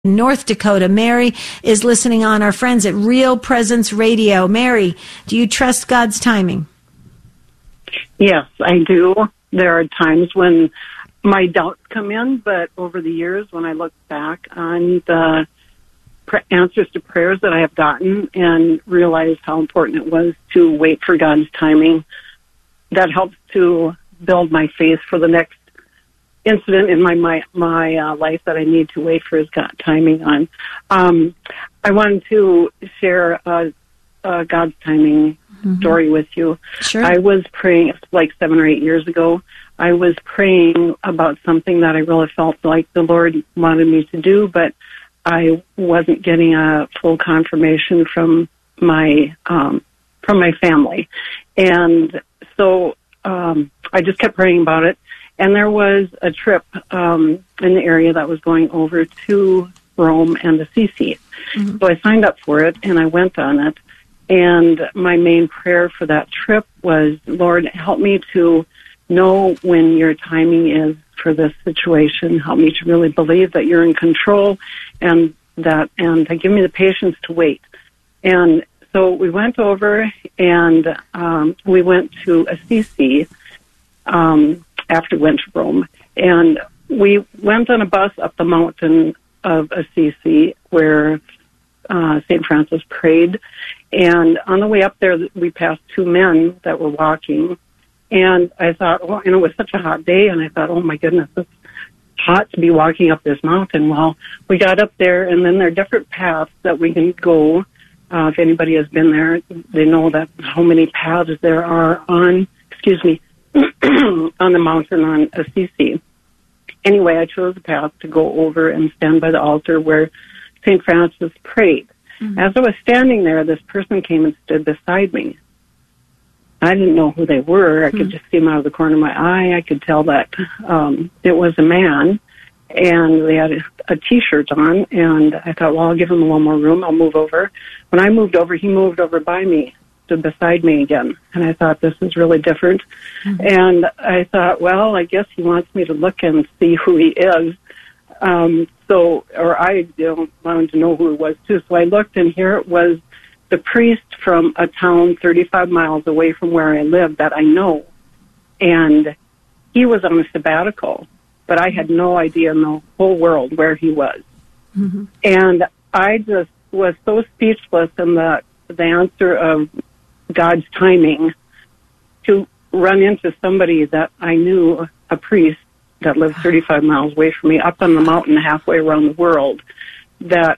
North Dakota. Mary is listening on. Our friends at Real Presence Radio. Mary, do you trust God's timing? Yes, I do. There are times when my doubts come in, but over the years, when I look back on the answers to prayers that I have gotten and realize how important it was to wait for God's timing, that helps to build my faith for the next incident in my life that I need to wait for His God timing on. I wanted to share God's timing story with you. Sure. I was praying like 7 or 8 years ago. I was praying about something that I really felt like the Lord wanted me to do, but I wasn't getting a full confirmation from my family, and so I just kept praying about it. And there was a trip in the area that was going over to Rome and Assisi. Mm-hmm. So I signed up for it, and I went on it. And my main prayer for that trip was, Lord, help me to know when your timing is for this situation. Help me to really believe that you're in control and give me the patience to wait. And so we went over, and we went to Assisi after we went to Rome. And we went on a bus up the mountain of Assisi where St. Francis prayed. And on the way up there, we passed 2 men that were walking. And I thought, and it was such a hot day, and I thought, oh, my goodness, it's hot to be walking up this mountain. Well, we got up there, and then there are different paths that we can go. If anybody has been there, they know that how many paths there are on the mountain on Assisi. Anyway, I chose a path to go over and stand by the altar where St. Francis prayed. Mm-hmm. As I was standing there, this person came and stood beside me. I didn't know who they were. I could just see them out of the corner of my eye. I could tell that it was a man, and they had a T-shirt on, and I thought, well, I'll give him a little more room. I'll move over. When I moved over, he moved over by me, stood beside me again, and I thought, this is really different. Mm-hmm. And I thought, well, I guess he wants me to look and see who he is. I wanted to know who it was, too. So I looked, and here it was the priest from a town 35 miles away from where I live that I know. And he was on a sabbatical, but I had no idea in the whole world where he was. Mm-hmm. And I just was so speechless in the answer of God's timing to run into somebody that I knew, a priest that lived 35 miles away from me, up on the mountain halfway around the world, that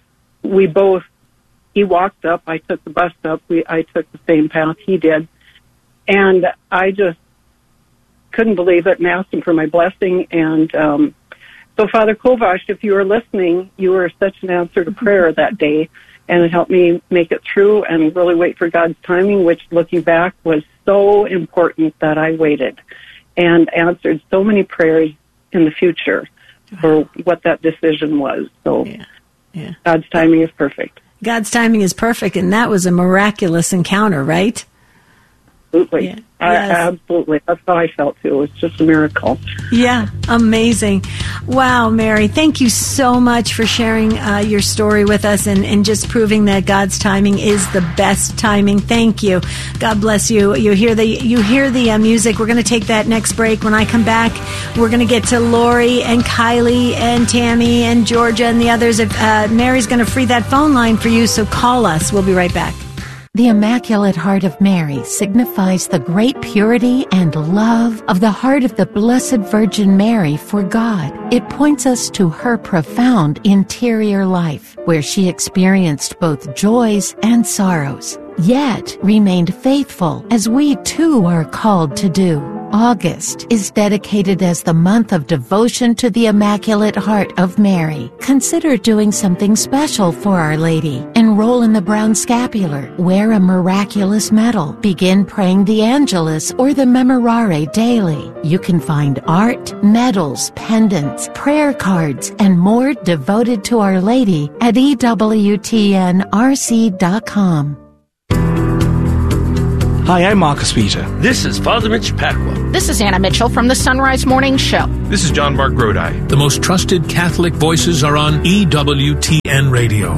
he walked up, I took the bus up, I took the same path he did, and I just couldn't believe it and asked him for my blessing. And so, Father Kovash, if you were listening, you were such an answer to prayer that day, and it helped me make it through and really wait for God's timing, which, looking back, was so important that I waited and answered so many prayers in the future for what that decision was. So God's timing is perfect. God's timing is perfect, and that was a miraculous encounter, right? Absolutely. Yeah. Absolutely. That's how I felt, too. It was just a miracle. Yeah, amazing. Wow, Mary, thank you so much for sharing your story with us and just proving that God's timing is the best timing. Thank you. God bless you. You hear the music. We're going to take that next break. When I come back, we're going to get to Lori and Kylie and Tammy and Georgia and the others. Mary's going to free that phone line for you, so call us. We'll be right back. The Immaculate Heart of Mary signifies the great purity and love of the heart of the Blessed Virgin Mary for God. It points us to her profound interior life, where she experienced both joys and sorrows, yet remained faithful, as we too are called to do. August is dedicated as the month of devotion to the Immaculate Heart of Mary. Consider doing something special for Our Lady. Enroll in the Brown Scapular. Wear a miraculous medal. Begin praying the Angelus or the Memorare daily. You can find art, medals, pendants, prayer cards, and more devoted to Our Lady at EWTNRC.com. Hi, I'm Marcus Peter. This is Father Mitch Pacwa. This is Anna Mitchell from the Sunrise Morning Show. This is John Mark Grodi. The most trusted Catholic voices are on EWTN Radio.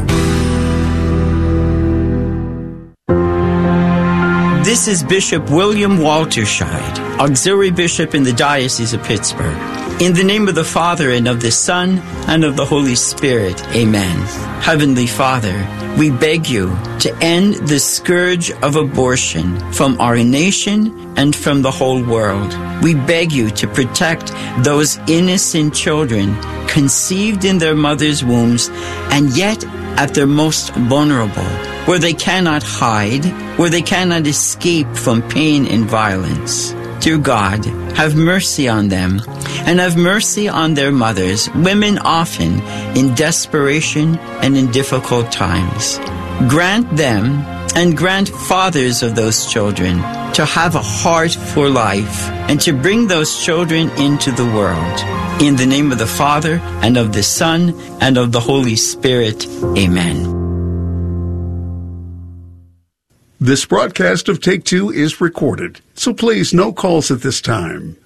This is Bishop William Walterscheid, Auxiliary Bishop in the Diocese of Pittsburgh. In the name of the Father, and of the Son, and of the Holy Spirit, amen. Heavenly Father, we beg you to end the scourge of abortion from our nation and from the whole world. We beg you to protect those innocent children conceived in their mother's wombs and yet at their most vulnerable, where they cannot hide, where they cannot escape from pain and violence. Dear God, have mercy on them, and have mercy on their mothers, women often in desperation and in difficult times. Grant them, and grant fathers of those children, to have a heart for life, and to bring those children into the world. In the name of the Father, and of the Son, and of the Holy Spirit, amen. This broadcast of Take Two is recorded, so please, no calls at this time.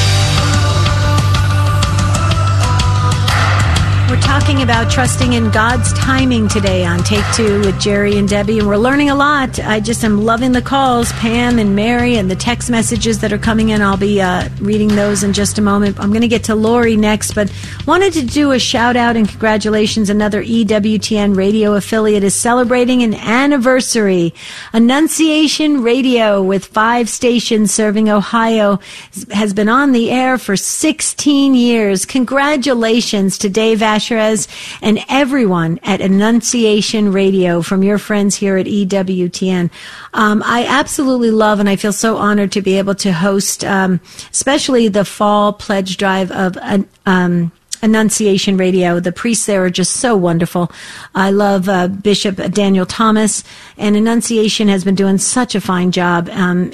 We're talking about trusting in God's timing today on Take Two with Jerry and Debbie, and we're learning a lot. I just am loving the calls, Pam and Mary, and the text messages that are coming in. I'll be reading those in just a moment. I'm going to get to Lori next, but wanted to do a shout out and congratulations. Another EWTN radio affiliate is celebrating an anniversary. Annunciation Radio, with 5 stations serving Ohio, has been on the air for 16 years. Congratulations to Dave Asherez and everyone at Annunciation Radio, from your friends here at EWTN. I absolutely love, and I feel so honored to be able to host, especially the fall pledge drive of Annunciation Radio. The priests there are just so wonderful. I love Bishop Daniel Thomas, and Annunciation has been doing such a fine job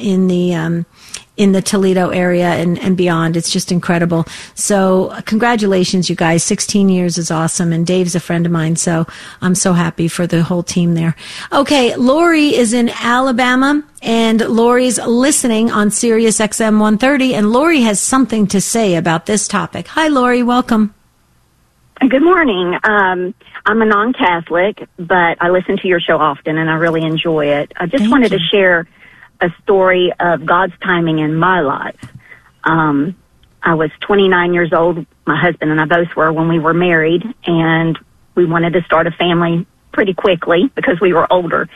in the Toledo area and beyond. It's just incredible. So congratulations, you guys. 16 years is awesome. And Dave's a friend of mine, so I'm so happy for the whole team there. Okay, Lori is in Alabama, and Lori's listening on Sirius XM 130, and Lori has something to say about this topic. Hi, Lori. Welcome. Good morning. I'm a non-Catholic, but I listen to your show often, and I really enjoy it. I just wanted to share a story of God's timing in my life. I was 29 years old. My husband and I both were when we were married, and we wanted to start a family pretty quickly because we were older.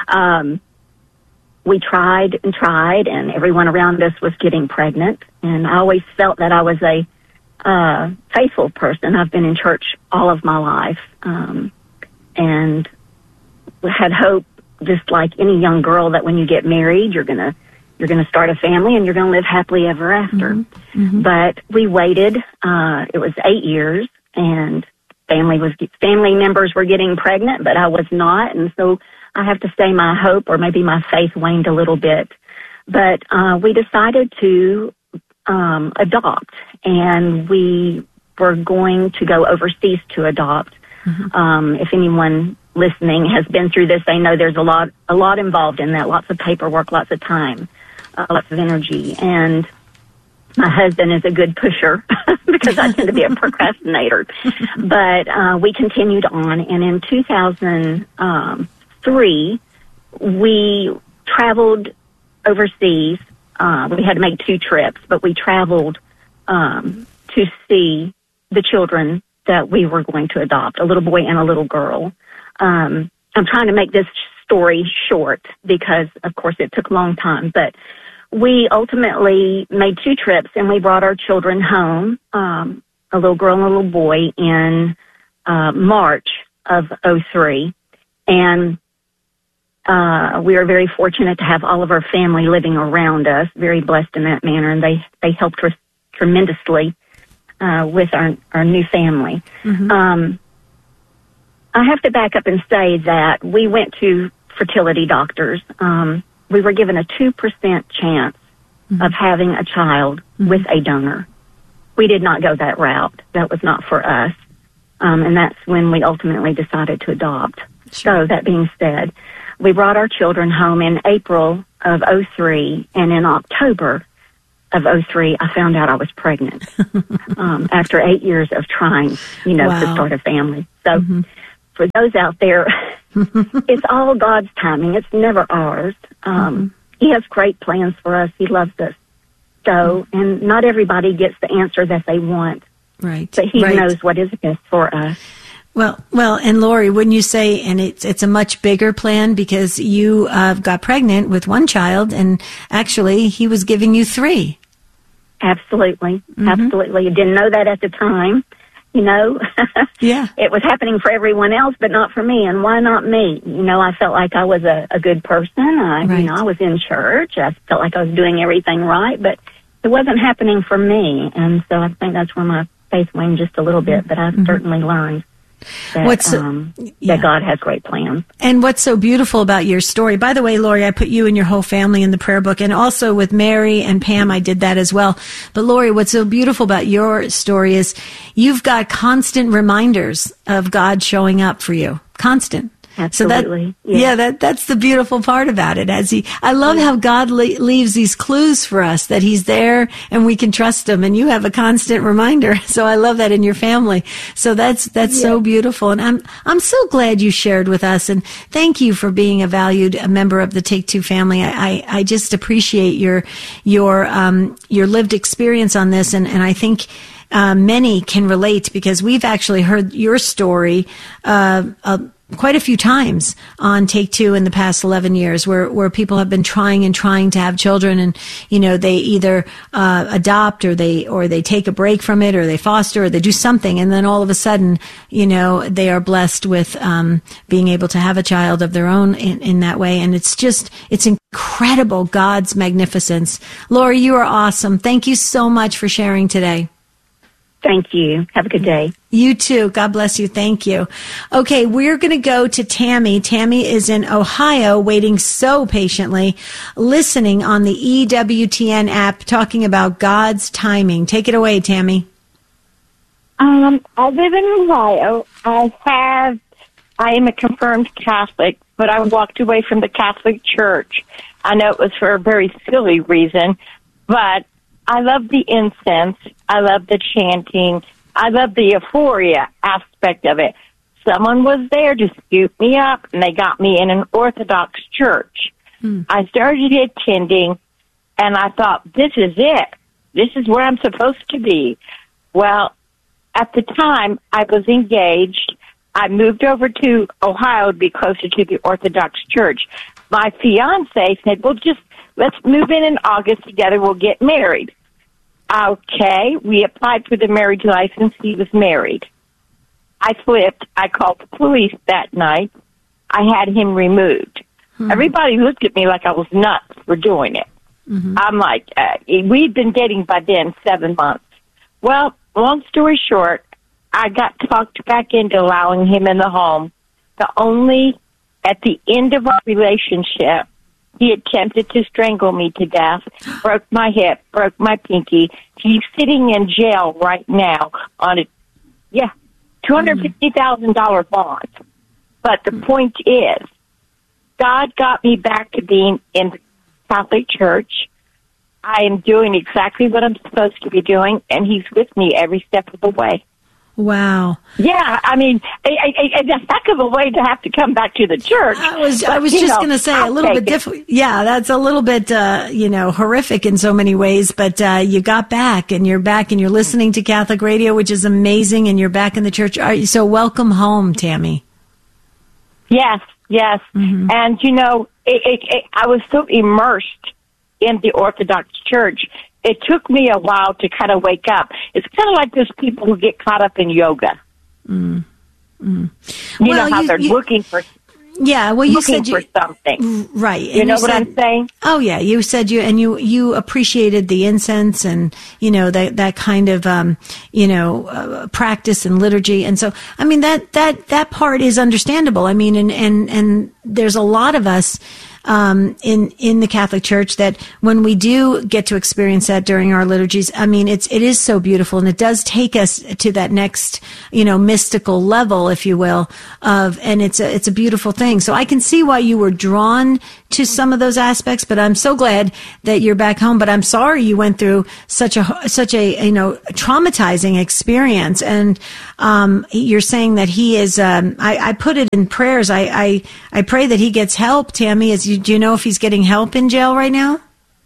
We tried and tried, and everyone around us was getting pregnant, and I always felt that I was a faithful person. I've been in church all of my life, and had hope, just like any young girl, that when you get married, you're gonna start a family and you're gonna live happily ever after. Mm-hmm. But we waited. It was 8 years, and family members were getting pregnant, but I was not, and so I have to say my hope, or maybe my faith, waned a little bit. But we decided to adopt, and we were going to go overseas to adopt. Mm-hmm. If anyone listening has been through this, they know there's a lot involved in that. Lots of paperwork, lots of time, lots of energy. And my husband is a good pusher because I tend to be a procrastinator. But we continued on, and in 2003, we traveled overseas. We had to make 2 trips, but we traveled to see the children that we were going to adopt, a little boy and a little girl. I'm trying to make this story short because, of course, it took a long time, but we ultimately made 2 trips, and we brought our children home, a little girl and a little boy, in March of 2003. And we are very fortunate to have all of our family living around us, very blessed in that manner, and they helped us tremendously with our new family. Mm-hmm. I have to back up and say that we went to fertility doctors. We were given a 2% chance mm-hmm. of having a child mm-hmm. with a donor. We did not go that route. That was not for us. And that's when we ultimately decided to adopt. Sure. So that being said, we brought our children home in April of 2003, and in October of 2003, I found out I was pregnant after 8 years of trying, to start a family. So for those out there, it's all God's timing. It's never ours. He has great plans for us. He loves us. So, and not everybody gets the answer that they want. Right. But He knows what is best for us. Well, and Lori, wouldn't you say, and it's a much bigger plan because you got pregnant with one child, and actually He was giving you 3. Absolutely. Absolutely. You didn't know that at the time, Yeah. It was happening for everyone else, but not for me. And why not me? I felt like I was a good person. I was in church. I felt like I was doing everything right, but it wasn't happening for me. And so I think that's where my faith waned just a little bit, but I've certainly learned that God has great plans. And what's so beautiful about your story, by the way, Lori, I put you and your whole family in the prayer book, and also with Mary and Pam, I did that as well. But Lori, what's so beautiful about your story is you've got constant reminders of God showing up for you. Constant. Absolutely. So that's the beautiful part about it. I love how God leaves these clues for us that He's there and we can trust Him. And you have a constant reminder. So I love that in your family. So that's so beautiful. And I'm so glad you shared with us. And thank you for being a valued member of the Take Two family. I just appreciate your lived experience on this. And I think many can relate because we've actually heard your story quite a few times on Take Two in the past 11 years where people have been trying to have children, and they either adopt or they take a break from it, or they foster, or they do something, and then all of a sudden they are blessed with being able to have a child of their own in that way. And it's incredible, God's magnificence. Lori, you are awesome. Thank you so much for sharing today. Thank you. Have a good day. You too. God bless you. Thank you. Okay, we're going to go to Tammy. Tammy is in Ohio, waiting so patiently, listening on the EWTN app, talking about God's timing. Take it away, Tammy. I live in Ohio. I am a confirmed Catholic, but I walked away from the Catholic Church. I know it was for a very silly reason, but I love the incense. I love the chanting. I love the euphoria aspect of it. Someone was there to scoop me up, and they got me in an Orthodox church. I started attending, and I thought, this is it. This is where I'm supposed to be. Well, at the time, I was engaged. I moved over to Ohio to be closer to the Orthodox church. My fiancé said, well, let's move in August together. We'll get married. Okay, we applied for the marriage license. He was married. I flipped. I called the police that night. I had him removed. Everybody looked at me like I was nuts for doing it. I'm like, we'd been dating by then 7 months. Well, long story short, I got talked back into allowing him in the home. At the end of our relationship, he attempted to strangle me to death, broke my hip, broke my pinky. He's sitting in jail right now on a $250,000 bond. But the point is, God got me back to being in the Catholic Church. I am doing exactly what I'm supposed to be doing, and He's with me every step of the way. Wow. Yeah, I mean, a heck of a way to have to come back to the church. I was just going to say a little bit different. Yeah, that's a little bit, horrific in so many ways, but you got back and you're listening to Catholic radio, which is amazing, and you're back in the church. So welcome home, Tammy. Yes. And, I was so immersed in the Orthodox Church. It took me a while to kind of wake up. It's kind of like those people who get caught up in yoga. You know how they're looking for. Yeah, well, you said for something, right? You know what I'm saying? Oh, yeah. You said you appreciated the incense and that kind of practice and liturgy, and so I mean that part is understandable. I mean, and there's a lot of us in the Catholic Church that when we do get to experience that during our liturgies, I mean, it is so beautiful, and it does take us to that next, mystical level, if you will, and it's a beautiful thing. So I can see why you were drawn to some of those aspects, but I'm so glad that you're back home. But I'm sorry you went through such a traumatizing experience. And you're saying that he is. I put it in prayers. I pray that he gets help. Tammy, do you know if he's getting help in jail right now?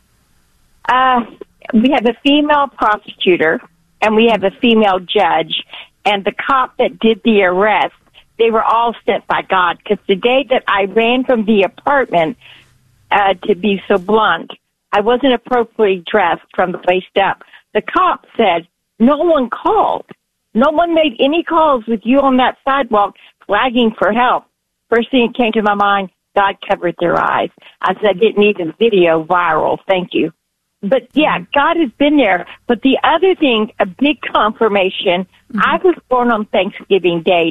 We have a female prosecutor and we have a female judge, and the cop that did the arrest, they were all sent by God, because the day that I ran from the apartment, to be so blunt, I wasn't appropriately dressed from the waist up. The cop said, no one called. No one made any calls with you on that sidewalk flagging for help. First thing that came to my mind, God covered their eyes. I said, I didn't need the video viral. Thank you. But yeah, God has been there. But the other thing, a big confirmation, I was born on Thanksgiving Day,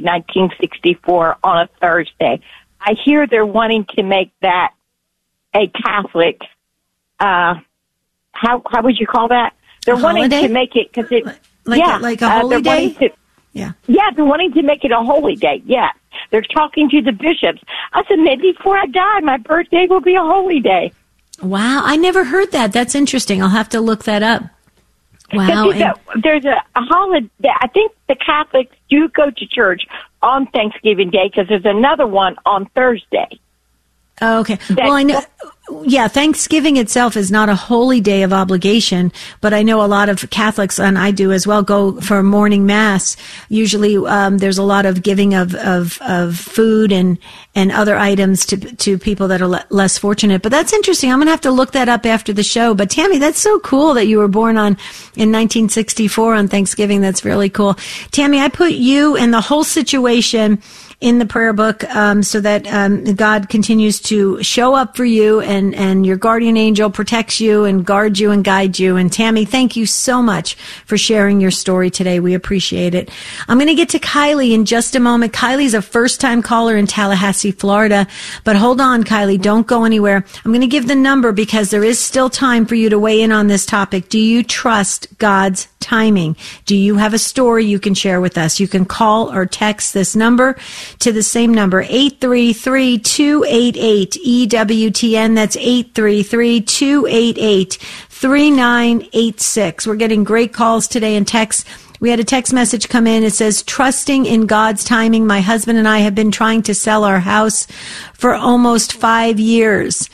1964, on a Thursday. I hear they're wanting to make that a Catholic, how would you call that? They're wanting to make it, because it, like a holy day? Yeah, they're wanting to make it a holy day, yeah. They're talking to the bishops. I said, maybe before I die, my birthday will be a holy day. Wow, I never heard that. That's interesting. I'll have to look that up. Wow. There's a holiday. I think the Catholics do go to church on Thanksgiving Day, because there's another one on Thursday. Oh, okay. Well, I know. Yeah, Thanksgiving itself is not a holy day of obligation, but I know a lot of Catholics, and I do as well, go for morning mass. Usually, there's a lot of giving of food and other items to people that are less fortunate. But that's interesting. I'm going to have to look that up after the show. But Tammy, that's so cool that you were born in 1964 on Thanksgiving. That's really cool. Tammy, I put you and the whole situation in the prayer book, so that God continues to show up for you, and your guardian angel protects you and guards you and guides you. And Tammy, thank you so much for sharing your story today. We appreciate it. I'm going to get to Kylie in just a moment. Kylie's a first-time caller in Tallahassee, Florida. But hold on, Kylie. Don't go anywhere. I'm going to give the number because there is still time for you to weigh in on this topic. Do you trust God's timing? Do you have a story you can share with us? You can call or text this number to the same number, 833-288-EWTN. That's 833-288-3986. We're getting great calls today and texts. We had a text message come in. It says, trusting in God's timing. My husband and I have been trying to sell our house for almost 5 years.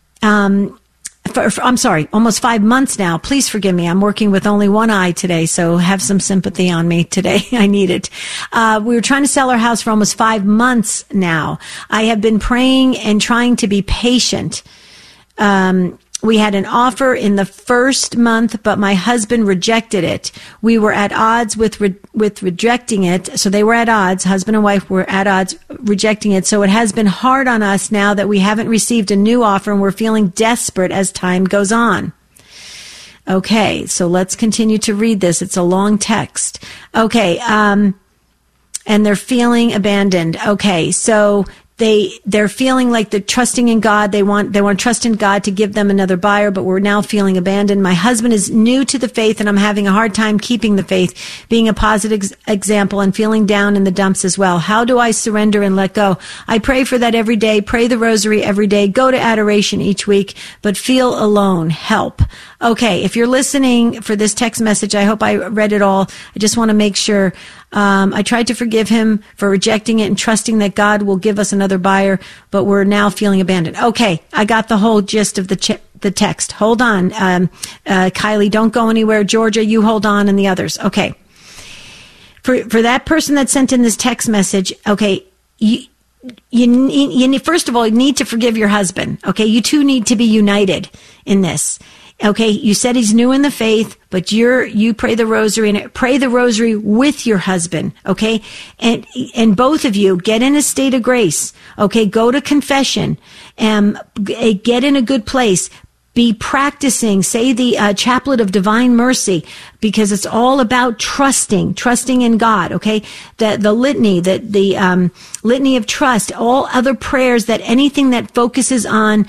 I'm sorry, almost 5 months now. Please forgive me. I'm working with only one eye today, so have some sympathy on me today. I need it. We were trying to sell our house for almost 5 months now. I have been praying and trying to be patient. We had an offer in the first month, but my husband rejected it. We were at odds with rejecting it. So they were at odds. Husband and wife were at odds rejecting it. So it has been hard on us now that we haven't received a new offer, and we're feeling desperate as time goes on. Okay, so let's continue to read this. It's a long text. Okay, and they're feeling abandoned. Okay, so they're feeling like they're trusting in God. They want trust in God to give them another buyer, but we're now feeling abandoned. My husband is new to the faith, and I'm having a hard time keeping the faith, being a positive example, and feeling down in the dumps as well. How do I surrender and let go? I pray for that every day, pray the rosary every day, go to adoration each week, but feel alone. Help. Okay, if you're listening for this text message, I hope I read it all. I just want to make sure. I tried to forgive him for rejecting it and trusting that God will give us another buyer, but we're now feeling abandoned. Okay, I got the whole gist of the text. Hold on. Kylie, don't go anywhere. Georgia, you hold on, and the others. Okay. For that person that sent in this text message, okay, you first of all, you need to forgive your husband. Okay, you two need to be united in this. Okay, you said he's new in the faith, but you pray the rosary, and pray the rosary with your husband. Okay, and both of you get in a state of grace. Okay, go to confession and get in a good place. be practicing, say the Chaplet of Divine Mercy, because it's all about trusting in God. Okay, the litany, the litany of trust, all other prayers, that anything that focuses on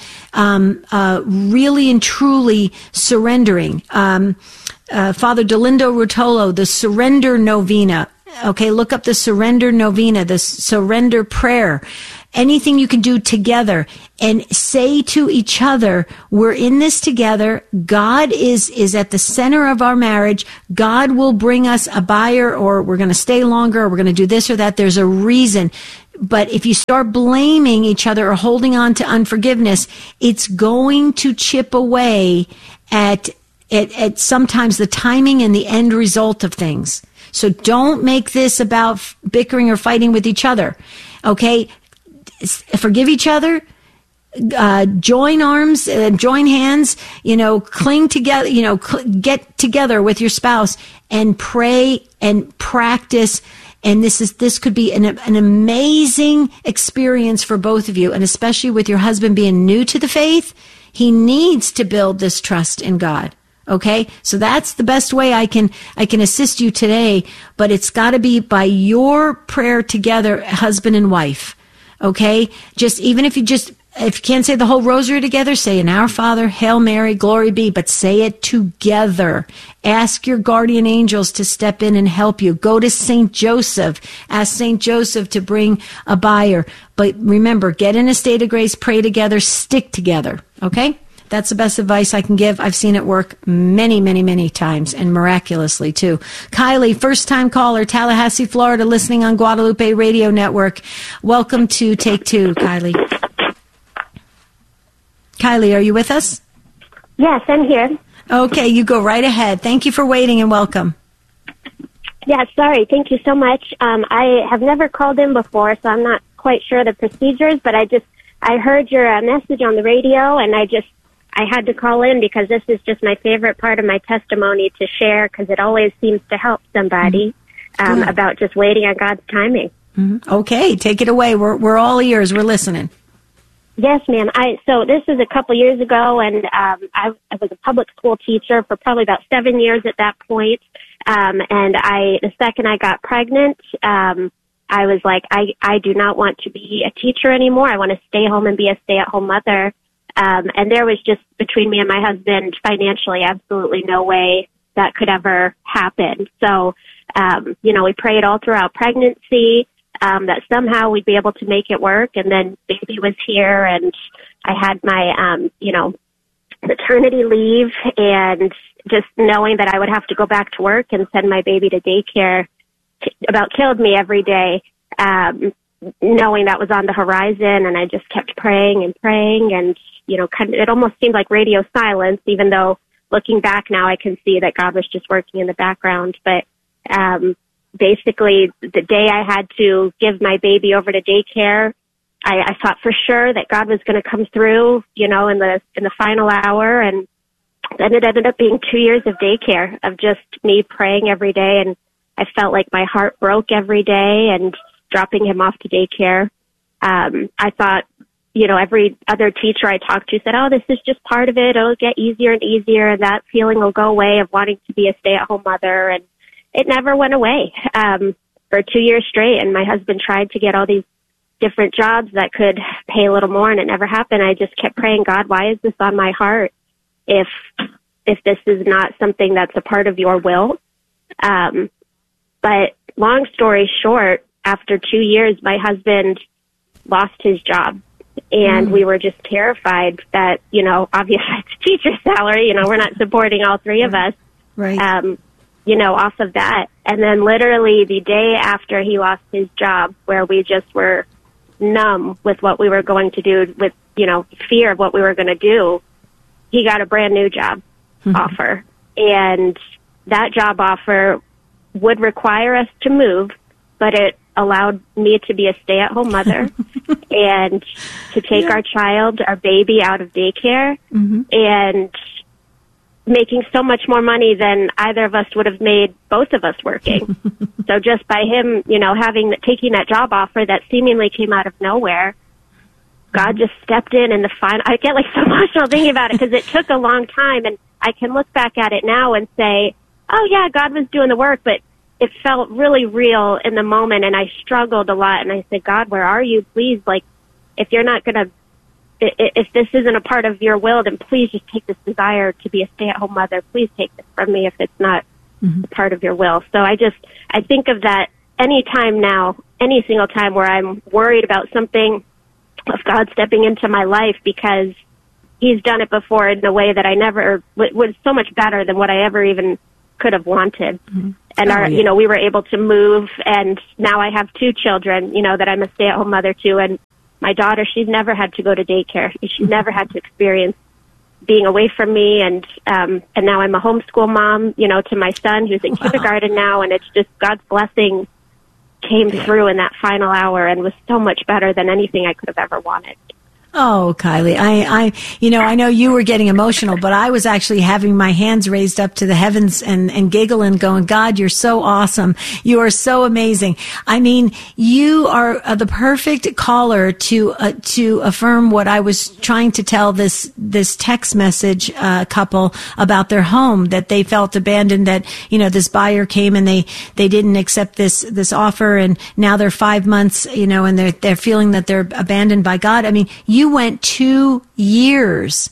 really and truly surrendering. Father Dolindo Rotolo, the Surrender Novena. Okay, look up the Surrender Novena, the Surrender Prayer. Anything you can do together, and say to each other, we're in this together. God is at the center of our marriage. God will bring us a buyer, or we're going to stay longer, or we're going to do this or that. There's a reason. But if you start blaming each other or holding on to unforgiveness, it's going to chip away at sometimes the timing and the end result of things. So don't make this about bickering or fighting with each other. Okay? Forgive each other, join arms, join hands, cling together, get together with your spouse and pray and practice. And this could be an amazing experience for both of you. And especially with your husband being new to the faith, he needs to build this trust in God. Okay, so that's the best way I can assist you today, but it's got to be by your prayer together, husband and wife. Okay, if you can't say the whole rosary together, say an Our Father, Hail Mary, Glory be, but say it together. Ask your guardian angels to step in and help you. Go to St. Joseph. Ask St. Joseph to bring a buyer. But remember, get in a state of grace, pray together, stick together. Okay? That's the best advice I can give. I've seen it work many, many, many times, and miraculously too. Kylie, first-time caller, Tallahassee, Florida, listening on Guadalupe Radio Network. Welcome to Take Two, Kylie. Kylie, are you with us? Yes, I'm here. Okay, you go right ahead. Thank you for waiting, and welcome. Yeah, sorry. Thank you so much. I have never called in before, so I'm not quite sure of the procedures, but I heard your message on the radio, and I had to call in because this is just my favorite part of my testimony to share, because it always seems to help somebody about just waiting on God's timing. Mm-hmm. Okay, take it away. We're all ears. We're listening. Yes, ma'am. So this was a couple years ago, and I was a public school teacher for probably about 7 years at that point. And the second I got pregnant, I was like, I do not want to be a teacher anymore. I want to stay home and be a stay-at-home mother. And there was just, between me and my husband, financially, absolutely no way that could ever happen. So, we prayed all throughout pregnancy, that somehow we'd be able to make it work. And then baby was here, and I had my, maternity leave, and just knowing that I would have to go back to work and send my baby to daycare about killed me every day. Knowing that was on the horizon, and I just kept praying, and it almost seemed like radio silence, even though looking back now I can see that God was just working in the background. But basically, the day I had to give my baby over to daycare, I thought for sure that God was going to come through, in the final hour, and then it ended up being 2 years of daycare, of just me praying every day, and I felt like my heart broke every day, and dropping him off to daycare. I thought, every other teacher I talked to said, oh, this is just part of it. It'll get easier and easier, and that feeling will go away of wanting to be a stay-at-home mother. And it never went away for 2 years straight. And my husband tried to get all these different jobs that could pay a little more, and it never happened. I just kept praying, God, why is this on my heart if this is not something that's a part of your will? But long story short, after 2 years, my husband lost his job, and we were just terrified that, obviously it's a teacher salary, we're not supporting all three of us, right? Off of that. And then literally the day after he lost his job, where we just were numb with what we were going to do, with, fear of what we were going to do, he got a brand new job offer. And that job offer would require us to move, but it allowed me to be a stay-at-home mother and to take our baby out of daycare, and making so much more money than either of us would have made, both of us working. So just by him, taking that job offer that seemingly came out of nowhere, God just stepped in the final. I get like so emotional thinking about it because it took a long time, and I can look back at it now and say, oh yeah, God was doing the work, but it felt really real in the moment, and I struggled a lot, and I said, God, where are you? Please, like, if you're not going to, if this isn't a part of your will, then please just take this desire to be a stay-at-home mother. Please take this from me if it's not a part of your will. So I think of that any time now, any single time where I'm worried about something, of God stepping into my life, because he's done it before in a way that I never, was so much better than what I ever even could have wanted. And we were able to move, and now I have 2 children, that I'm a stay-at-home mother to, and my daughter, she's never had to go to daycare. She's never had to experience being away from me, and now I'm a homeschool mom, to my son who's in kindergarten now, and it's just God's blessing came through in that final hour and was so much better than anything I could have ever wanted. Oh, Kylie, I know you were getting emotional, but I was actually having my hands raised up to the heavens and giggling, going, God, you're so awesome. You are so amazing. I mean, you are the perfect caller to affirm what I was trying to tell this text message couple about their home, that they felt abandoned, that, this buyer came and they didn't accept this offer, and now they're 5 months, and they're feeling that they're abandoned by God. I mean, you went 2 years,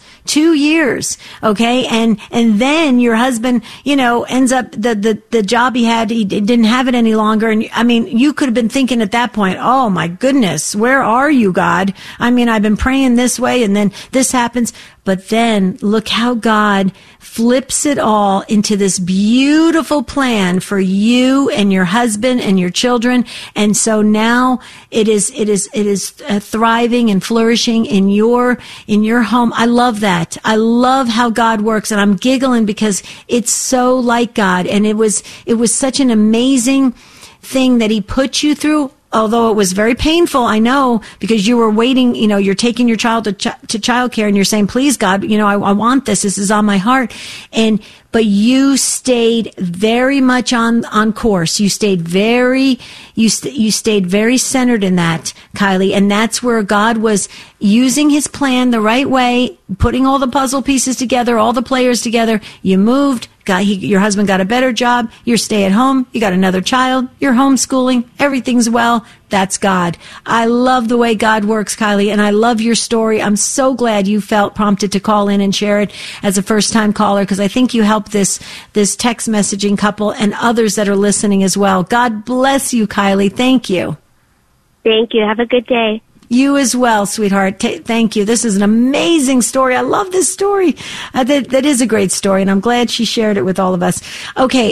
okay? And then your husband, ends up the job he had, he didn't have it any longer. And I mean, you could have been thinking at that point, oh my goodness, where are you, God? I mean, I've been praying this way, and then this happens. But then look how God flips it all into this beautiful plan for you and your husband and your children. And so now it is thriving and flourishing in your home. I love that. I love how God works, and I'm giggling because it's so like God. And it was such an amazing thing that he put you through. Although it was very painful, I know, because you were waiting, you're taking your child to childcare, and you're saying, please, God, I want this. This is on my heart. But you stayed very much on course. You stayed very centered in that, Kylie. And that's where God was using his plan the right way, putting all the puzzle pieces together, all the players together. You moved. Your husband got a better job. You're stay at home. You got another child. You're homeschooling. Everything's well. That's God. I love the way God works, Kylie, and I love your story. I'm so glad you felt prompted to call in and share it as a first-time caller, because I think you helped this text messaging couple and others that are listening as well. God bless you, Kylie. Thank you. Thank you. Have a good day. You as well, sweetheart. Thank you. This is an amazing story. I love this story. That is a great story, and I'm glad she shared it with all of us. Okay,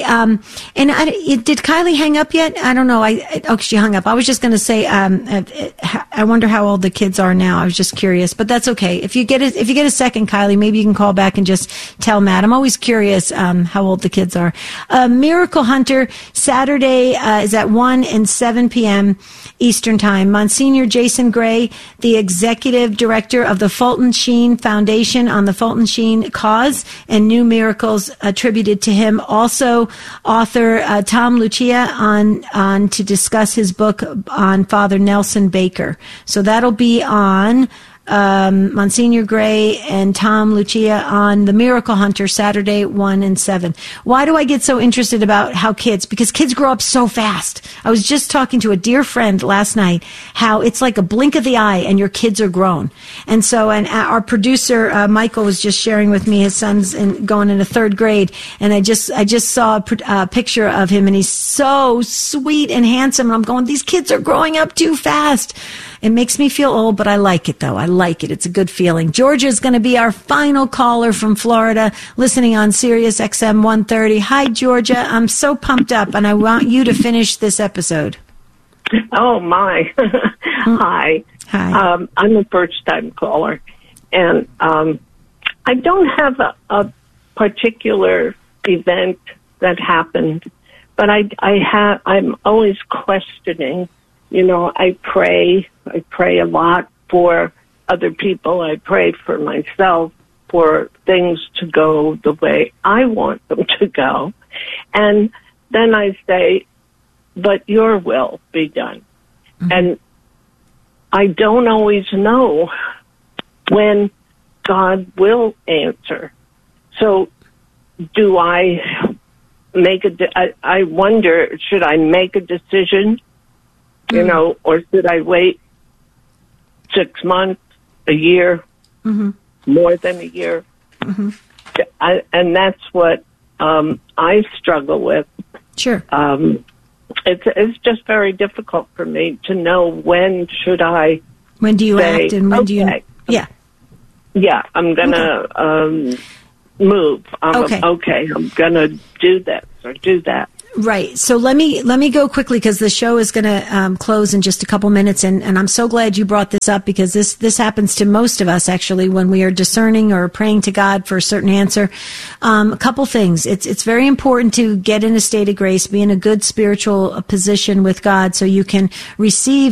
did Kylie hang up yet? I don't know. She hung up. I was just going to say, I wonder how old the kids are now. I was just curious, but that's okay. If you get a second, Kylie, maybe you can call back and just tell Matt. I'm always curious how old the kids are. Miracle Hunter, Saturday is at 1 and 7 p.m. Eastern Time. Monsignor Jason Gray, the executive director of the Fulton Sheen Foundation on the Fulton Sheen cause and new miracles attributed to him. Also, author Tom Lucia on to discuss his book on Father Nelson Baker. So that'll be on Monsignor Gray and Tom Lucia on The Miracle Hunter, Saturday, 1 and 7. Why do I get so interested about how because kids grow up so fast. I was just talking to a dear friend last night, how it's like a blink of the eye and your kids are grown. And so, our producer, Michael, was just sharing with me his son's going into 3rd grade. And I just saw a picture of him, and he's so sweet and handsome. And I'm going, these kids are growing up too fast. It makes me feel old, but I like it, though. I like it. It's a good feeling. Georgia is going to be our final caller from Florida, listening on Sirius XM 130. Hi, Georgia. I'm so pumped up, and I want you to finish this episode. Oh, my. Hi. Hi. I'm a first-time caller, and I don't have a particular event that happened, but I'm always questioning. I pray a lot for other people. I pray for myself for things to go the way I want them to go. And then I say, but your will be done. Mm-hmm. And I don't always know when God will answer. So do I make I wonder, should I make a decision, or should I wait 6 months, a year, more than a year? And that's what I struggle with. Sure. It's just very difficult for me to know when should I. When do you act and when do you? Yeah. Yeah, I'm gonna move. Okay, I'm gonna do this or do that. Right. So let me go quickly because the show is going to close in just a couple minutes, and I'm so glad you brought this up because this happens to most of us actually when we are discerning or praying to God for a certain answer. A couple things. It's very important to get in a state of grace, be in a good spiritual position with God, so you can receive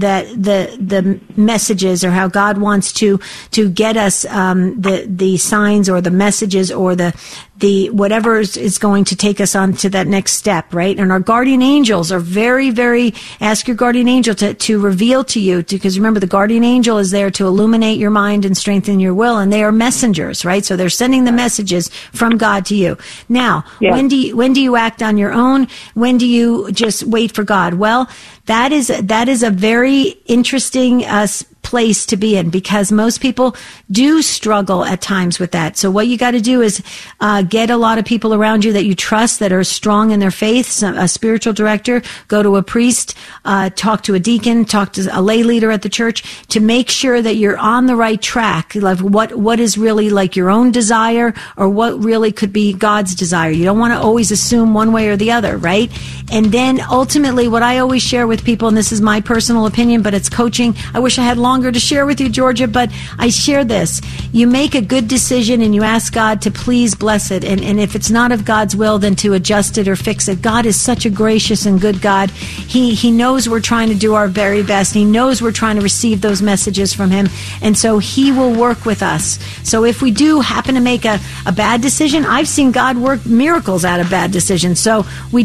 the messages or how God wants to get us the signs or the messages or the whatever is going to take us on to that next step, right? And our guardian angels are very, very, ask your guardian angel to reveal to you, because remember, the guardian angel is there to illuminate your mind and strengthen your will, and they are messengers, right? So they're sending the messages from God to you. Now, when do you act on your own? When do you just wait for God? Well, that is a very interesting place to be in, because most people do struggle at times with that. So what you got to do is get a lot of people around you that you trust, that are strong in their faith, a spiritual director, go to a priest, talk to a deacon, talk to a lay leader at the church to make sure that you're on the right track. Like what is really like your own desire or what really could be God's desire. You don't want to always assume one way or the other, right? And then ultimately what I always share with people, and this is my personal opinion, but it's coaching. I wish I had longer to share with you, Georgia, but I share this. You make a good decision and you ask God to please bless it. And if it's not of God's will, then to adjust it or fix it. God is such a gracious and good God. He knows we're trying to do our very best. He knows we're trying to receive those messages from Him. And so He will work with us. So if we do happen to make a bad decision, I've seen God work miracles out of bad decisions. So we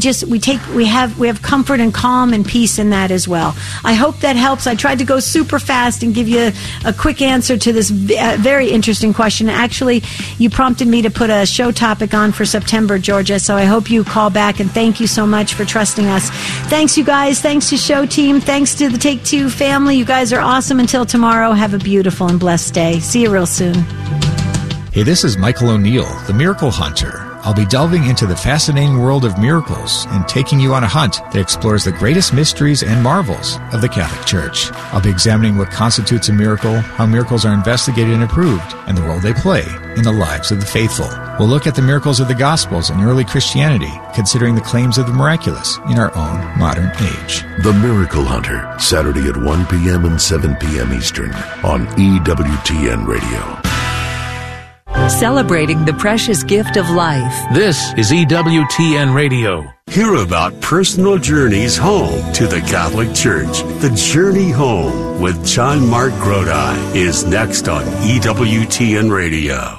have comfort and calm and peace in that as well. I hope that helps. I tried to go super fast and give you a quick answer to this very interesting question. Actually, you prompted me to put a show topic on for September, Georgia, so I hope you call back, and thank you so much for trusting us. Thanks, you guys. Thanks to show team. Thanks to the Take Two family. You guys are awesome. Until tomorrow, have a beautiful and blessed day. See you real soon. Hey, this is Michael O'Neill, the Miracle Hunter. I'll be delving into the fascinating world of miracles and taking you on a hunt that explores the greatest mysteries and marvels of the Catholic Church. I'll be examining what constitutes a miracle, how miracles are investigated and approved, and the role they play in the lives of the faithful. We'll look at the miracles of the Gospels and early Christianity, considering the claims of the miraculous in our own modern age. The Miracle Hunter, Saturday at 1 p.m. and 7 p.m. Eastern on EWTN Radio. Celebrating the precious gift of life. This is EWTN Radio. Hear about personal journeys home to the Catholic Church. The Journey Home with John Mark Grodi is next on EWTN Radio.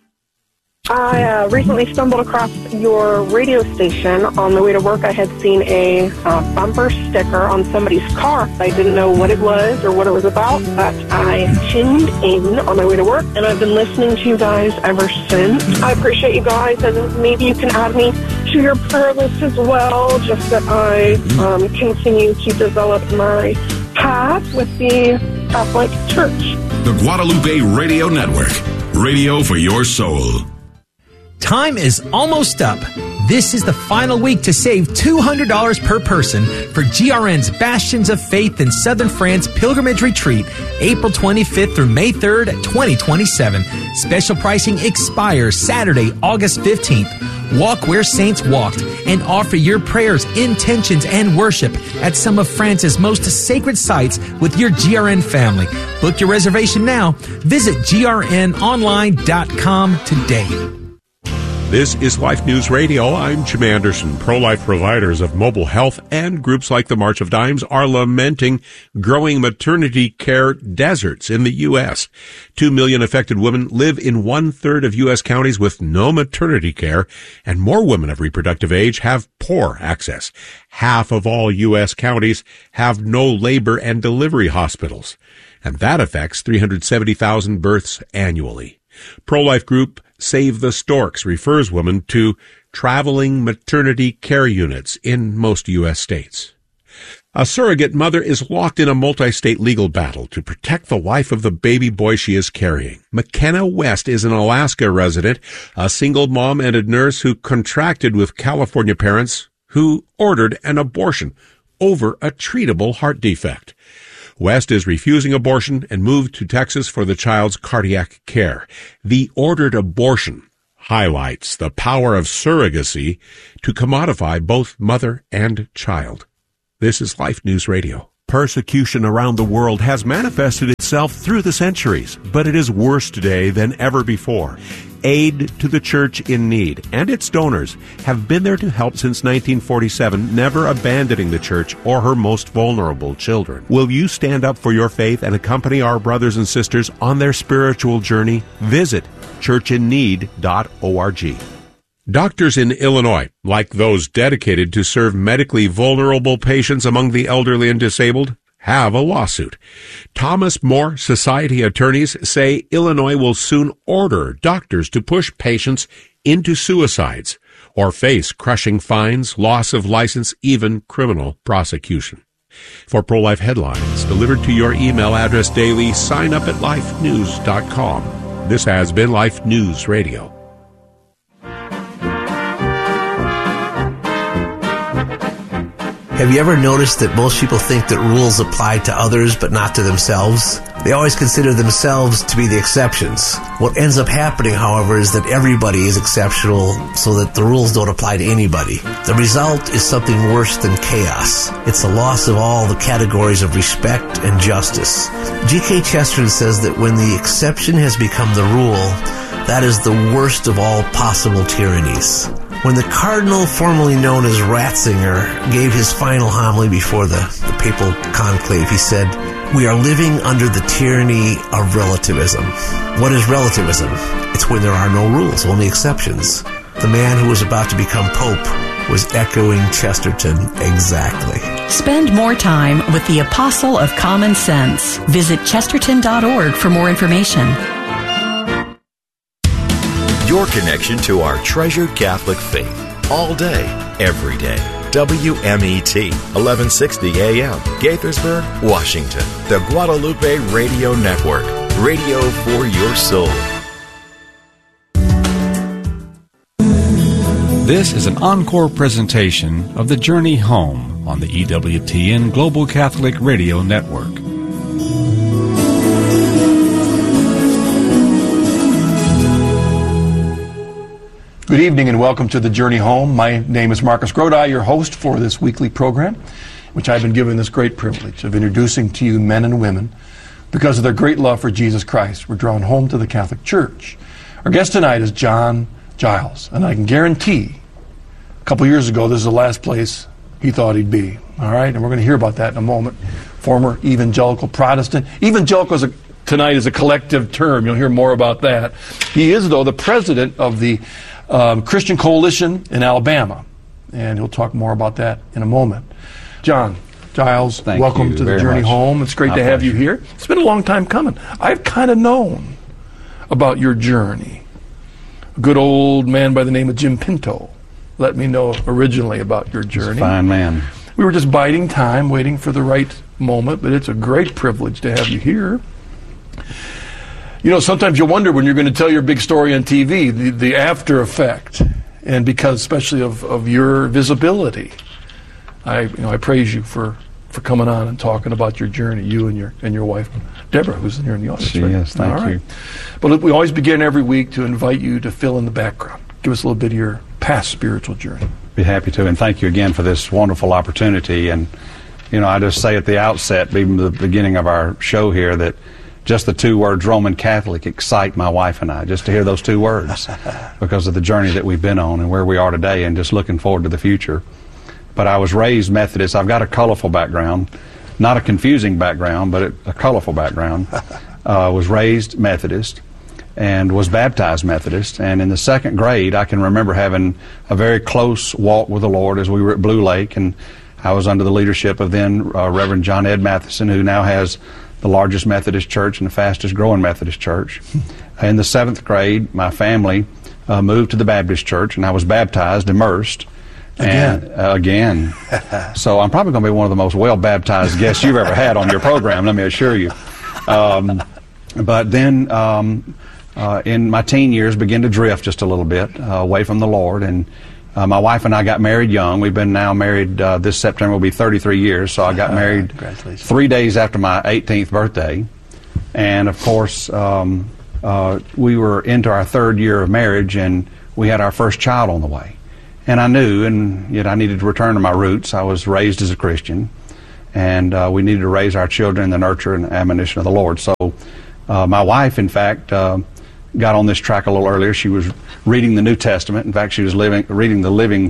I recently stumbled across your radio station. On the way to work, I had seen a bumper sticker on somebody's car. I didn't know what it was or what it was about, but I tuned in on my way to work, and I've been listening to you guys ever since. I appreciate you guys, and maybe you can add me to your prayer list as well, just that I continue to develop my path with the Catholic Church. The Guadalupe Radio Network. Radio for your soul. Time is almost up. This is the final week to save $200 per person for GRN's Bastions of Faith in Southern France Pilgrimage Retreat, April 25th through May 3rd, 2027. Special pricing expires Saturday, August 15th. Walk where saints walked and offer your prayers, intentions, and worship at some of France's most sacred sites with your GRN family. Book your reservation now. Visit grnonline.com today. This is Life News Radio. I'm Jim Anderson. Pro-life providers of mobile health and groups like the March of Dimes are lamenting growing maternity care deserts in the U.S. 2 million affected women live in 1/3 of U.S. counties with no maternity care, and more women of reproductive age have poor access. Half of all U.S. counties have no labor and delivery hospitals, and that affects 370,000 births annually. Pro-life group Save the Storks refers women to traveling maternity care units in most U.S. states. A surrogate mother is locked in a multi-state legal battle to protect the life of the baby boy she is carrying. McKenna West is an Alaska resident, a single mom and a nurse who contracted with California parents who ordered an abortion over a treatable heart defect. West is refusing abortion and moved to Texas for the child's cardiac care. The ordered abortion highlights the power of surrogacy to commodify both mother and child. This is Life News Radio. Persecution around the world has manifested itself through the centuries, but it is worse today than ever before. Aid to the Church in Need and its donors have been there to help since 1947, never abandoning the Church or her most vulnerable children. Will you stand up for your faith and accompany our brothers and sisters on their spiritual journey? Visit churchinneed.org. Doctors in Illinois, like those dedicated to serve medically vulnerable patients among the elderly and disabled, have a lawsuit. Thomas More Society attorneys say Illinois will soon order doctors to push patients into suicides or face crushing fines, loss of license, even criminal prosecution. For pro-life headlines delivered to your email address daily, sign up at lifenews.com. This has been Life News Radio. Have you ever noticed that most people think that rules apply to others but not to themselves? They always consider themselves to be the exceptions. What ends up happening, however, is that everybody is exceptional so that the rules don't apply to anybody. The result is something worse than chaos. It's a loss of all the categories of respect and justice. G.K. Chesterton says that when the exception has become the rule, that is the worst of all possible tyrannies. When the cardinal formerly known as Ratzinger gave his final homily before the papal conclave, he said, "We are living under the tyranny of relativism." What is relativism? It's when there are no rules, only exceptions. The man who was about to become pope was echoing Chesterton exactly. Spend more time with the Apostle of Common Sense. Visit chesterton.org for more information. Your connection to our treasured Catholic faith. All day, every day. WMET, 1160 AM, Gaithersburg, Washington. The Guadalupe Radio Network. Radio for your soul. This is an encore presentation of The Journey Home on the EWTN Global Catholic Radio Network. Good evening and welcome to The Journey Home. My name is Marcus Grodi, your host for this weekly program, which I've been given this great privilege of introducing to you men and women because of their great love for Jesus Christ. We're drawn home to the Catholic Church. Our guest tonight is John Giles, and I can guarantee a couple years ago this is the last place he thought he'd be. All right, and we're going to hear about that in a moment. Former evangelical Protestant. Evangelical tonight is a collective term. You'll hear more about that. He is, though, the president of the Christian Coalition in Alabama, and he'll talk more about that in a moment. John Giles, welcome to the Journey Home. It's great to have you here. It's been a long time coming. I've kind of known about your journey. A good old man by the name of Jim Pinto let me know originally about your journey. He's a fine man. We were just biding time, waiting for the right moment, but it's a great privilege to have you here. You know, sometimes you wonder when you're going to tell your big story on TV, the after effect, and because especially of your visibility. I praise you for coming on and talking about your journey, you and your wife, Deborah, who's here in the audience. She is, thank you. But we always begin every week to invite you to fill in the background. Give us a little bit of your past spiritual journey. Be happy to, and thank you again for this wonderful opportunity. And, I just say at the outset, even the beginning of our show here, that just the two words Roman Catholic excite my wife and I, just to hear those two words because of the journey that we've been on and where we are today and just looking forward to the future. But I was raised Methodist. I've got a colorful background, not a confusing background, but a colorful background. Was raised Methodist and was baptized Methodist. And in the second grade, I can remember having a very close walk with the Lord as we were at Blue Lake, and I was under the leadership of then Reverend John Ed Matheson, who now has the largest Methodist church and the fastest growing Methodist church. In the seventh grade, my family moved to the Baptist church, and I was baptized, immersed. Again. So I'm probably going to be one of the most well-baptized guests you've ever had on your program, let me assure you. But then in my teen years began to drift just a little bit away from the Lord, and my wife and I got married young. We've been now married, this September will be 33 years, so I got married 3 days after my 18th birthday. And of course, we were into our third year of marriage, and we had our first child on the way. And I knew, and yet I needed to return to my roots. I was raised as a Christian, and we needed to raise our children in the nurture and admonition of the Lord. So my wife, in fact, got on this track a little earlier. She was reading the New Testament. In fact, she was reading the Living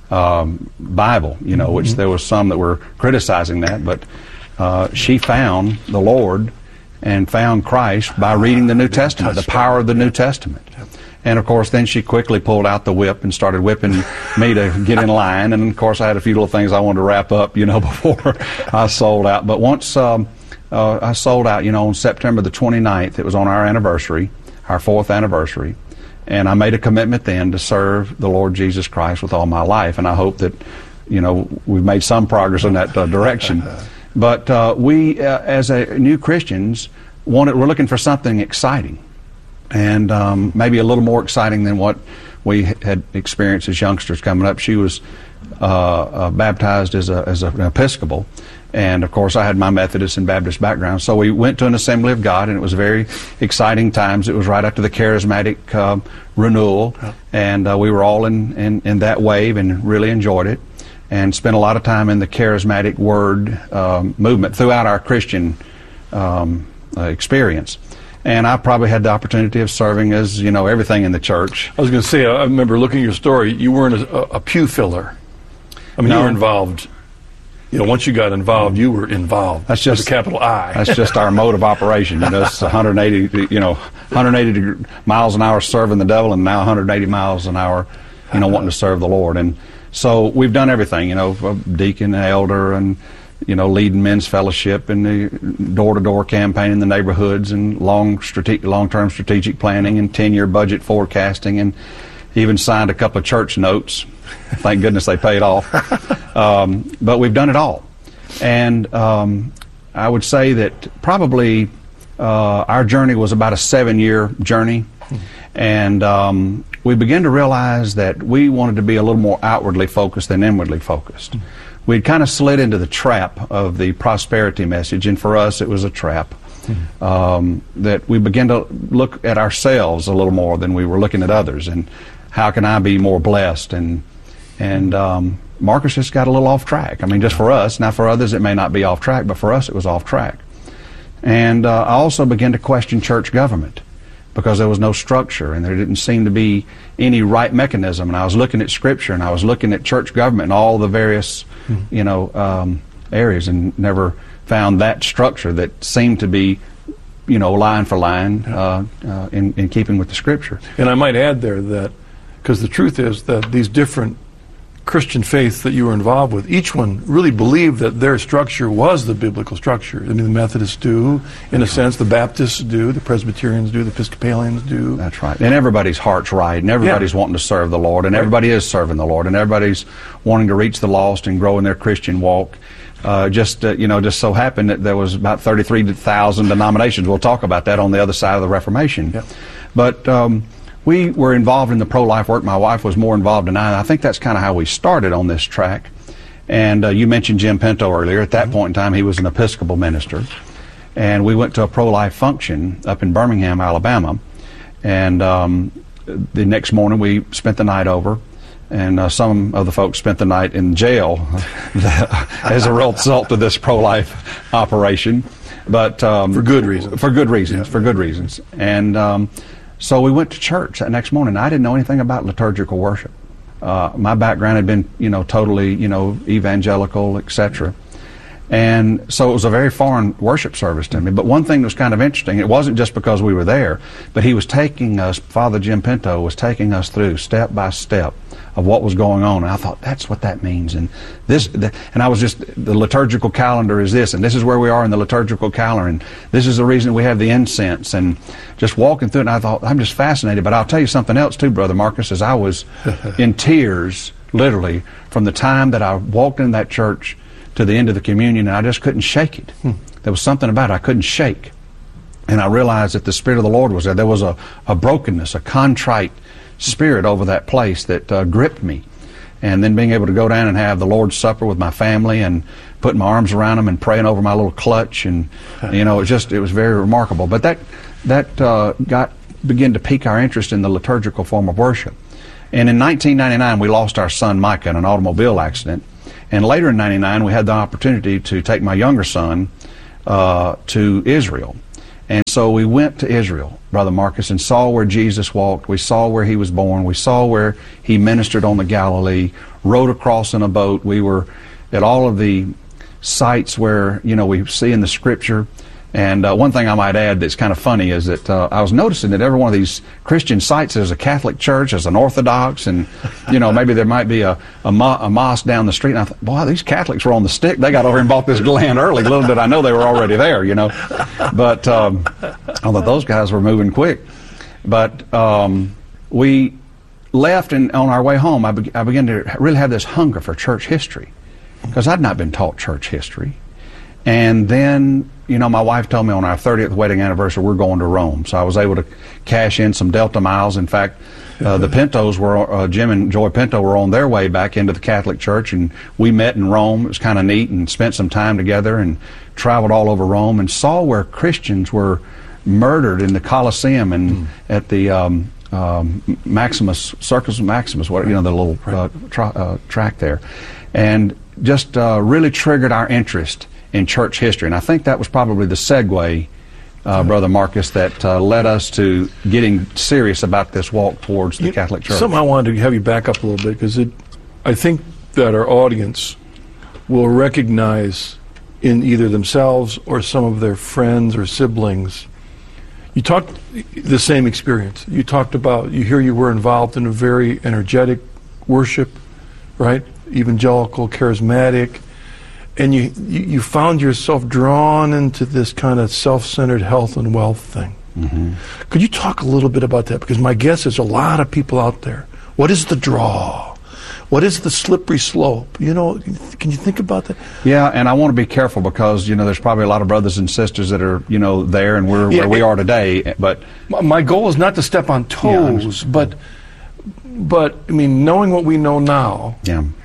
Bible, you know, which there was some that were criticizing that, but she found the Lord and found Christ by reading the New Testament, the power of the New Testament. And, of course, then she quickly pulled out the whip and started whipping me to get in line. And, of course, I had a few little things I wanted to wrap up, you know, before I sold out. But once I sold out, you know, on September the 29th, it was on our anniversary, our 4th anniversary. And I made a commitment then to serve the Lord Jesus Christ with all my life. And I hope that, you know, we've made some progress in that direction. But we, as new Christians, we're looking for something exciting. And maybe a little more exciting than what we had experienced as youngsters coming up. She was baptized as an Episcopal, and of course I had my Methodist and Baptist background. So we went to an Assembly of God, and it was very exciting times. It was right after the charismatic renewal, and we were all in that wave and really enjoyed it, and spent a lot of time in the charismatic word movement throughout our Christian experience. And I probably had the opportunity of serving as, you know, everything in the church. I was going to say, I remember looking at your story, you weren't a pew filler. I mean, you were involved. You know, once you got involved, you were involved. That's just with a capital I. That's just our mode of operation. You know, it's 180 miles an hour serving the devil, and now 180 miles an hour, you know, wanting to serve the Lord. And so we've done everything, you know, deacon, elder, and you know, leading men's fellowship and the door-to-door campaign in the neighborhoods, and long-term strategic planning and 10-year budget forecasting, and even signed a couple of church notes. Thank goodness they paid off. But we've done it all. And I would say that probably our journey was about a 7-year journey. And we began to realize that we wanted to be a little more outwardly focused than inwardly focused. We'd kind of slid into the trap of the prosperity message, and for us it was a trap. That we began to look at ourselves a little more than we were looking at others, and how can I be more blessed? And Marcus just got a little off track. I mean, just for us. Now for others it may not be off track, but for us it was off track. And I also began to question church government, because there was no structure and there didn't seem to be any right mechanism. And I was looking at Scripture, and I was looking at church government and all the various, you know, areas, and never found that structure that seemed to be, you know, line for line in keeping with the Scripture. And I might add there that, because the truth is that these different Christian faiths that you were involved with, each one really believed that their structure was the biblical structure. I mean, the Methodists do, in a sense, the Baptists do, the Presbyterians do, the Episcopalians do. That's right. And everybody's heart's right, and everybody's wanting to serve the Lord, and everybody is serving the Lord, and everybody's wanting to reach the lost and grow in their Christian walk. Just so happened that there was about 33,000 denominations. We'll talk about that on the other side of the Reformation. Yep. But we were involved in the pro-life work. My wife was more involved than I. I think that's kind of how we started on this track. And you mentioned Jim Pinto earlier. At that point in time, he was an Episcopal minister. And we went to a pro-life function up in Birmingham, Alabama. And the next morning, we spent the night over. And some of the folks spent the night in jail as a result of this pro-life operation. But for good reasons. For good reasons. Yeah. For good reasons. And so we went to church that next morning. I didn't know anything about liturgical worship. My background had been, totally, evangelical, etc. And so it was a very foreign worship service to me. But one thing that was kind of interesting, it wasn't just because we were there, but he was taking us, Father Jim Pinto was taking us through step by step of what was going on. And I thought, that's what that means. And and I was just, the liturgical calendar is this, and this is where we are in the liturgical calendar, and this is the reason we have the incense, and just walking through it, and I thought, I'm just fascinated. But I'll tell you something else too, Brother Marcus, as I was in tears, literally, from the time that I walked in that church to the end of the communion, and I just couldn't shake it. There was something about it I couldn't shake. And I realized that the Spirit of the Lord was there. There was a brokenness, a contrite spirit over that place that gripped me. And then being able to go down and have the Lord's Supper with my family and putting my arms around them and praying over my little clutch, and it was very remarkable. But that began to pique our interest in the liturgical form of worship. And in 1999, we lost our son Micah in an automobile accident. And later in 99, we had the opportunity to take my younger son to Israel. And so we went to Israel, Brother Marcus, and saw where Jesus walked. We saw where he was born. We saw where he ministered on the Galilee, rode across in a boat. We were at all of the sites where, we see in the Scripture. And one thing I might add that's kind of funny is that I was noticing that every one of these Christian sites, there's a Catholic church, there's an Orthodox, and, maybe there might be a mosque down the street. And I thought, boy, these Catholics were on the stick. They got over and bought this land early. Little did I know they were already there, But I thought those guys were moving quick. But we left, and on our way home, I began to really have this hunger for church history, because I'd not been taught church history. And then, my wife told me on our 30th wedding anniversary, we're going to Rome. So I was able to cash in some Delta miles. In fact, the Pintos were, Jim and Joy Pinto were on their way back into the Catholic Church, and we met in Rome. It was kind of neat, and spent some time together and traveled all over Rome and saw where Christians were murdered in the Colosseum and at the Circus Maximus, the little track there. And just really triggered our interest in church history. And I think that was probably the segue, Brother Marcus, that led us to getting serious about this walk towards the Catholic Church. Something I wanted to have you back up a little bit, because I think that our audience will recognize in either themselves or some of their friends or siblings. You talked the same experience. You talked about, you were involved in a very energetic worship, right? Evangelical, charismatic. And you found yourself drawn into this kind of self-centered health and wealth thing. Mm-hmm. Could you talk a little bit about that? Because my guess is a lot of people out there. What is the draw? What is the slippery slope? Can you think about that? Yeah, and I want to be careful because, there's probably a lot of brothers and sisters that are, there and we're where we are today. But my goal is not to step on toes, but I mean, knowing what we know now,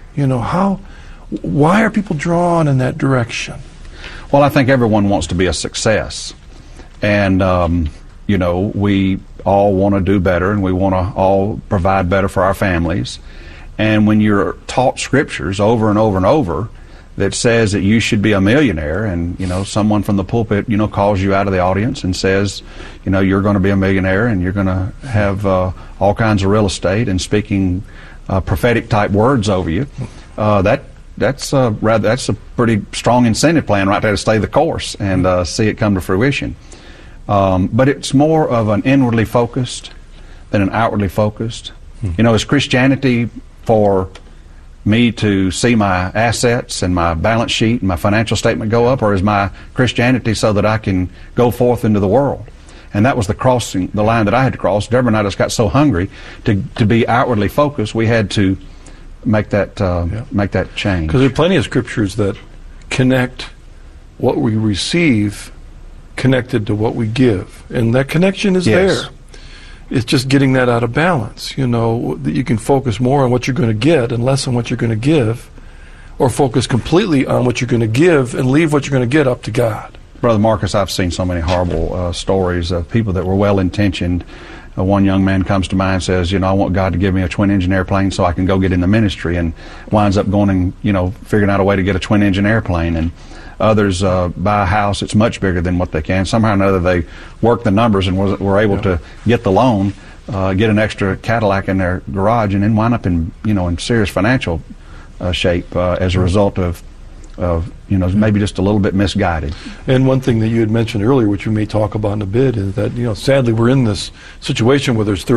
why are people drawn in that direction? Well, I think everyone wants to be a success. And, we all want to do better, and we want to all provide better for our families. And when you're taught scriptures over and over and over that says that you should be a millionaire, and, someone from the pulpit, calls you out of the audience and says, you're going to be a millionaire and you're going to have all kinds of real estate and speaking prophetic type words over you, that's a pretty strong incentive plan right there to stay the course and see it come to fruition. But it's more of an inwardly focused than an outwardly focused. Is Christianity for me to see my assets and my balance sheet and my financial statement go up, or is my Christianity so that I can go forth into the world? And that was the line that I had to cross. Deborah and I just got so hungry to be outwardly focused, we had to make that change. Because there are plenty of scriptures that connect what we receive connected to what we give, and that connection is there. It's just getting that out of balance. That you can focus more on what you're going to get and less on what you're going to give, or focus completely on what you're going to give and leave what you're going to get up to God. Brother Marcus, I've seen so many horrible stories of people that were well-intentioned. One young man comes to mind and says, I want God to give me a twin-engine airplane so I can go get in the ministry, and winds up going and, figuring out a way to get a twin-engine airplane. And Others buy a house that's much bigger than what they can. Somehow or another, they work the numbers and were able to get the loan, get an extra Cadillac in their garage, and then wind up in serious financial shape as a result of maybe just a little bit misguided. And one thing that you had mentioned earlier, which we may talk about in a bit, is that sadly we're in this situation where there's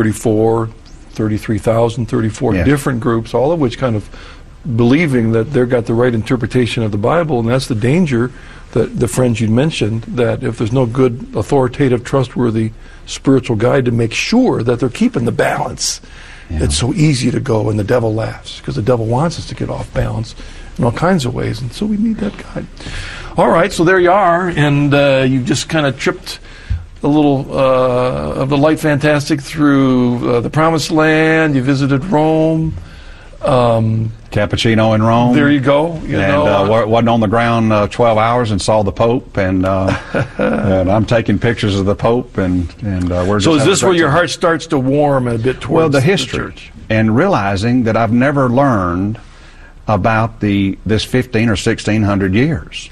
33,000, 34 different groups, all of which kind of believing that they've got the right interpretation of the Bible, and that's the danger that the friends you mentioned, that if there's no good, authoritative, trustworthy spiritual guide to make sure that they're keeping the balance, it's so easy to go, and the devil laughs, because the devil wants us to get off balance in all kinds of ways, and so we need that guide. All right, so there you are, and you've just kind of tripped a little of the light fantastic through the Promised Land. You visited Rome. Cappuccino in Rome. There you go. Wasn't on the ground 12 hours and saw the Pope, and and I'm taking pictures of the Pope, and we're just. So is this where your heart starts to warm a bit towards the history, the church? And realizing that I've never learned about this 15 or 1600 years.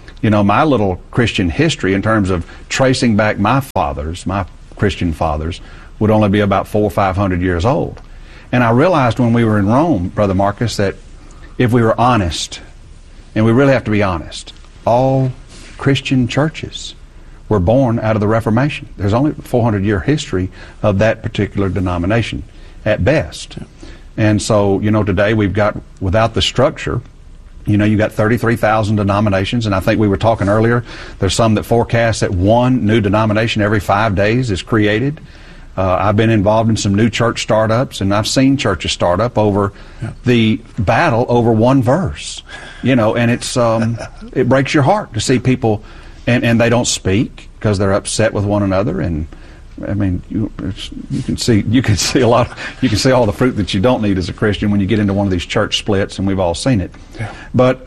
My little Christian history in terms of tracing back my Christian fathers, would only be about 400 or 500 years old. And I realized when we were in Rome, Brother Marcus, that if we were honest, and we really have to be honest, all Christian churches were born out of the Reformation. There's only a 400-year history of that particular denomination, at best. And so, today we've got, without the structure, you got 33,000 denominations, and I think we were talking earlier, there's some that forecast that one new denomination every 5 days is created. I've been involved in some new church startups, and I've seen churches start up over the battle over one verse. And it's it breaks your heart to see people, and they don't speak because they're upset with one another. And I mean, you can see all the fruit that you don't need as a Christian when you get into one of these church splits, and we've all seen it. Yeah. But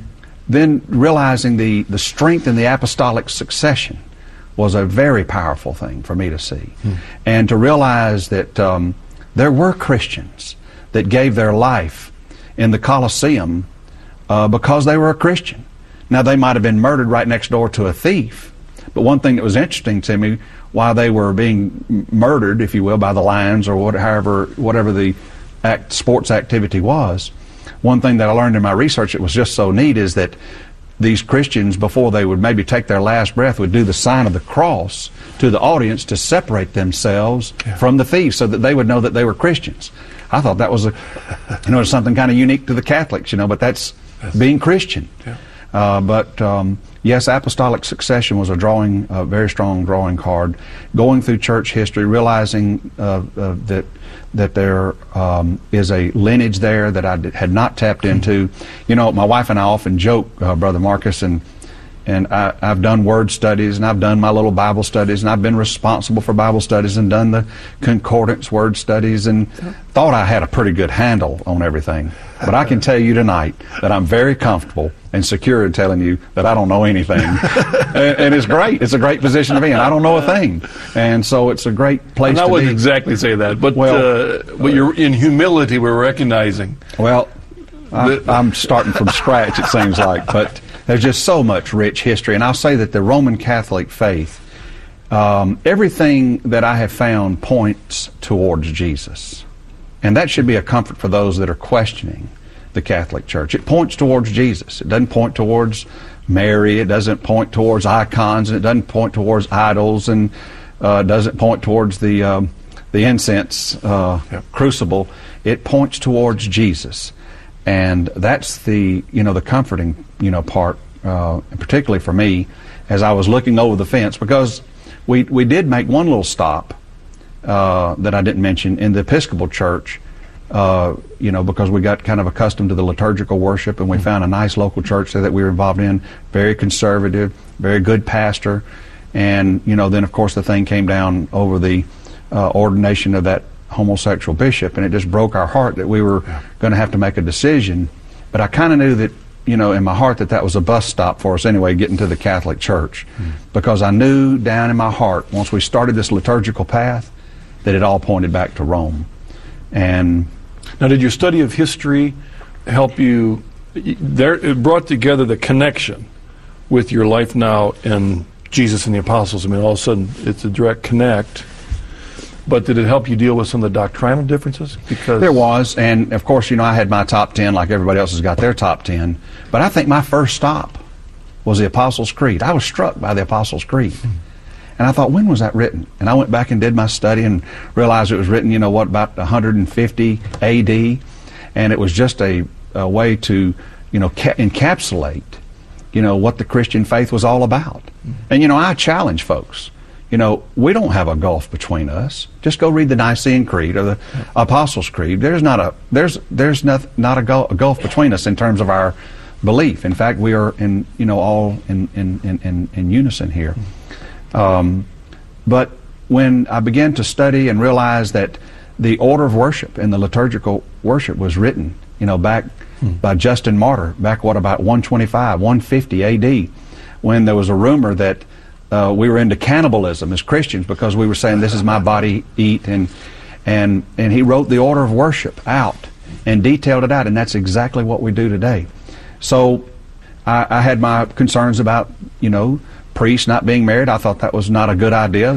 then realizing the strength in the apostolic succession was a very powerful thing for me to see. And to realize that there were Christians that gave their life in the Colosseum because they were a Christian. Now, they might have been murdered right next door to a thief, but one thing that was interesting to me, while they were being murdered, if you will, by the lions or whatever the sports activity was, one thing that I learned in my research that was just so neat is that these Christians, before they would maybe take their last breath, would do the sign of the cross to the audience to separate themselves from the thieves so that they would know that they were Christians. I thought that was something kind of unique to the Catholics, but that's being Christian. Yeah. Yes, apostolic succession was a very strong drawing card. Going through church history, realizing that there is a lineage there that I had not tapped into. My wife and I often joke, Brother Marcus, and I've done word studies, and I've done my little Bible studies, and I've been responsible for Bible studies and done the concordance word studies, and thought I had a pretty good handle on everything. But I can tell you tonight that I'm very comfortable and secure in telling you that I don't know anything. and it's great. It's a great position to be in. I don't know a thing. And so it's a great place to be. I wouldn't exactly say that, but you're in humility, we're recognizing. Well, I'm starting from scratch, it seems like, but there's just so much rich history. And I'll say that the Roman Catholic faith, everything that I have found points towards Jesus. And that should be a comfort for those that are questioning the Catholic Church. It points towards Jesus. It doesn't point towards Mary. It doesn't point towards icons. And it doesn't point towards idols. And doesn't point towards the incense crucible. It points towards Jesus. And that's the comforting part, particularly for me, as I was looking over the fence, because we did make one little stop that I didn't mention in the Episcopal Church, because we got kind of accustomed to the liturgical worship, and we found a nice local church there that we were involved in, very conservative, very good pastor, and then of course the thing came down over the ordination of that homosexual bishop, and it just broke our heart that we were going to have to make a decision. But I kind of knew that, in my heart that was a bus stop for us anyway, getting to the Catholic Church, because I knew down in my heart, once we started this liturgical path, that it all pointed back to Rome. And now, did your study of history help you? It brought together the connection with your life now and Jesus and the apostles? I mean, all of a sudden it's a direct connect. But did it help you deal with some of the doctrinal differences? Because there was, and of course, I had my top 10 like everybody else has got their top 10. But I think my first stop was the Apostles' Creed. I was struck by the Apostles' Creed. And I thought, when was that written? And I went back and did my study and realized it was written, about 150 A.D. And it was just a way to, encapsulate, what the Christian faith was all about. And, I challenge folks. We don't have a gulf between us. Just go read the Nicene Creed or the Apostles' Creed. There's not a gulf between us in terms of our belief. In fact, we are all in unison here. But when I began to study and realize that the order of worship and the liturgical worship was written, back by Justin Martyr, back about 125, 150 A.D., when there was a rumor that we were into cannibalism as Christians because we were saying, "This is my body, eat," and he wrote the order of worship out and detailed it out, and that's exactly what we do today. So I had my concerns about, priests not being married. I thought that was not a good idea.